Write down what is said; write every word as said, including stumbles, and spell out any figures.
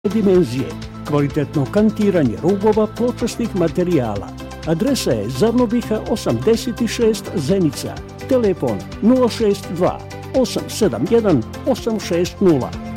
dimenzije, kvalitetno kantiranje rubova pločastih materijala. Adresa je Zavnobiha osamdeset šest Zenica. Telefon nula šest dva osam sedam jedan osam šest nula.